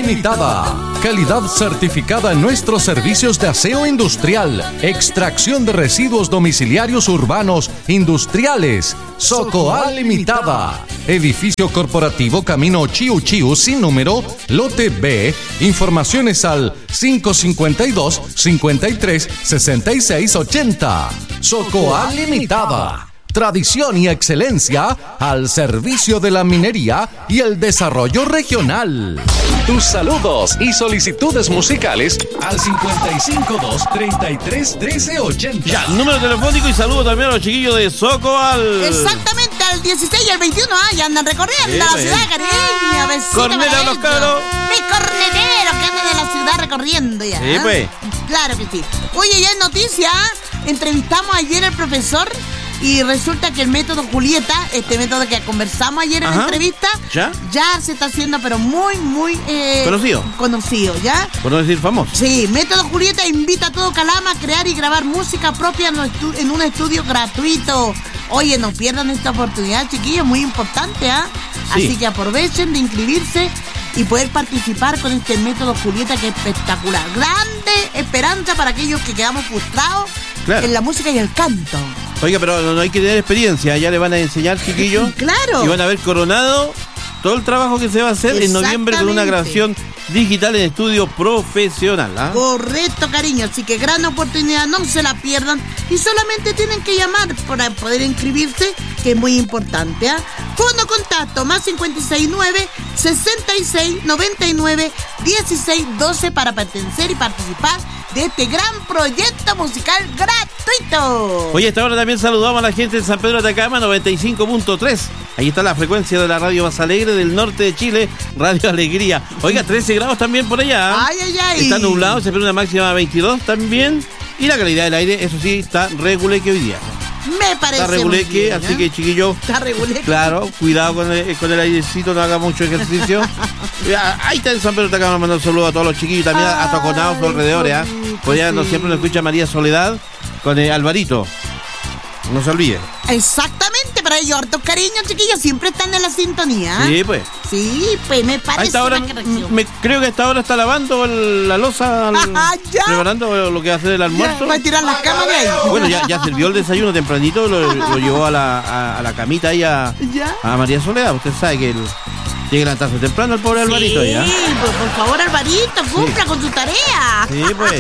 Limitada. Calidad certificada en nuestros servicios de aseo industrial, extracción de residuos domiciliarios urbanos, industriales. Socoal Limitada. Edificio corporativo Camino Chiu Chiu sin número, lote B. Informaciones al 552 53 66 80. Socoal Limitada. Tradición y excelencia al servicio de la minería y el desarrollo regional. Tus saludos y solicitudes musicales al 552-33-1380. Ya, número telefónico y saludo también a los chiquillos de Socoal. Exactamente, al 16 y al 21, ya andan recorriendo la ciudad caribeña. Corneta los cabros. Mis corneteros que andan de la ciudad recorriendo ya. Sí, pues. Claro que sí. Oye, ya es noticia, entrevistamos ayer al profesor. Y resulta que el método Julieta, este método que conversamos ayer en la entrevista, ¿ya se está haciendo pero muy conocido, ¿ya? Por no decir famoso. Sí, método Julieta invita a todo Calama a crear y grabar música propia en un estudio gratuito. Oye, no pierdan esta oportunidad, chiquillos, muy importante, ¿ah? Sí. Así que aprovechen de inscribirse y poder participar con este método Julieta, que es espectacular. Grande esperanza para aquellos que quedamos frustrados en la música y el canto. Oiga, pero no hay que tener experiencia, ya le van a enseñar, chiquillos. Claro. Y van a ver coronado todo el trabajo que se va a hacer en noviembre con una grabación digital en estudio profesional. Correcto, cariño. Así que gran oportunidad, no se la pierdan. Y solamente tienen que llamar para poder inscribirse, que es muy importante. Fono contacto más 569 66 99 16 12 para pertenecer y participar de este gran proyecto musical gratuito. Oye, esta hora también saludamos a la gente de San Pedro de Atacama, 95.3. Ahí está la frecuencia de la radio más alegre del norte de Chile, Radio Alegría. Oiga, 13 grados también por allá. Ay. Está nublado, se espera una máxima de 22 también. Y la calidad del aire, eso sí, está reguleque hoy día. Me parece está reguleque, bien, así que chiquillos, está reguleque. Claro, cuidado con el airecito, no haga mucho ejercicio. Ahí está en San Pedro de Atacama, mandando un saludo a todos los chiquillos, también a Toconados, a sus alrededores. Pues ya siempre nos escucha María Soledad con Alvarito. No se olvide. Exactamente, para ellos hartos cariños, chiquillos, siempre están en la sintonía. Sí, pues. Sí, pues me parece una corrección. Creo que a esta hora está lavando la loza, preparando lo que va a hacer el almuerzo. Va a tirar las camas de ahí. Bueno, ya sirvió el desayuno tempranito, lo llevó a la camita ahí a María Soledad. Usted sabe que tiene que levantarse temprano el pobre Alvarito. Sí, pues por favor, Alvarito, cumpla con su tarea. Sí, pues.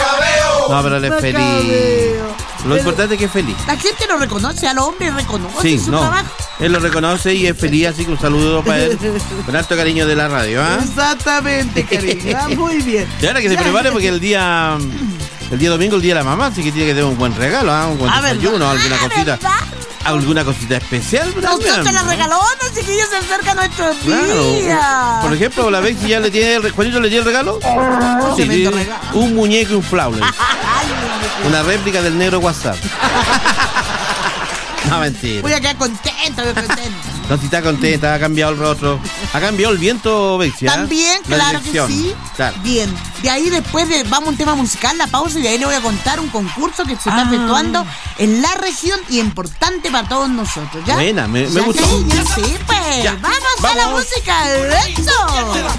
No, pero él es feliz. Lo importante es que es feliz. La gente lo reconoce, al hombre reconoce su trabajo. Él lo reconoce y es feliz, así que un saludo para él. Con alto cariño de la radio, Exactamente, cariño. Muy bien. Y ahora que se prepare porque el día domingo, el día de la mamá, así que tiene que tener un buen regalo, un buen desayuno, alguna cosita. ¿Alguna cosita especial? Nosotros la regalonas, chiquillos, se acerca nuestro día. Por ejemplo, la vez que ya le tiene ¿Juanito le tiene el regalo? Sí, un muñeco inflable. Una réplica del negro WhatsApp. No, mentira. Voy a quedar contento. No, si está contenta, ha cambiado el rostro. Ha cambiado el viento, Bexia. También, claro que sí. Claro. Bien. De ahí después vamos a un tema musical, la pausa, y de ahí le voy a contar un concurso que se está efectuando en la región y importante para todos nosotros, ¿ya? Buena, me gustó. Sí, pues. Ya. Vamos a la música. ¡Eso!